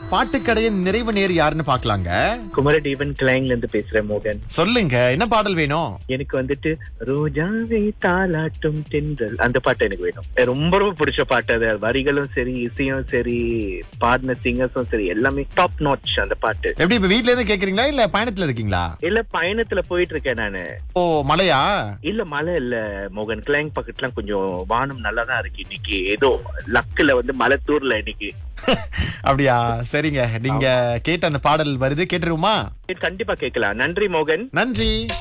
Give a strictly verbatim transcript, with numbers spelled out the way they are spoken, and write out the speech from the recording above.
பாட்டுக்கடையின் நிறைவு நேர் யாருன்னு பாக்கலாங்க. குமரதேவன் கிளைங்ல இருந்து பேசுறேன் மோகன். சொல்லுங்க, என்ன பாடல் வேணும்? எனக்கு வந்துட்டு ரோஜாவை தாலாட்டும் தென்றல் அந்த பாட்டு எனக்கு வேணும். ரொம்ப ரொம்ப பிடிச்ச பாட்டு. அது வரிகளும் சரி, இசையும் சரி, பாடின சிங்கர்ஸும் சரி, எல்லாமே டாப் நாட்ச் அந்த பாட்டு. எப்படி இப்ப வீட்ல இருந்து கேக்குறீங்களா இல்ல பயணத்துல இருக்கீங்களா? இல்ல பயணத்துல போயிட்டு இருக்கேன் நானு. ஓ, மழையா? இல்ல மழை இல்ல மோகன். கிளைங் பக்கத்துல கொஞ்சம் வானம் நல்லா தான் இருக்கு இன்னைக்கு. ஏதோ லக்குல வந்து மழை தூர்ல இன்னைக்கு. அப்படியா? சரிங்க, நீங்க கேட்ட அந்த பாடல் வருது, கேட்டுருவோமா? கண்டிப்பா கேட்கலாம். நன்றி மோகன். நன்றி.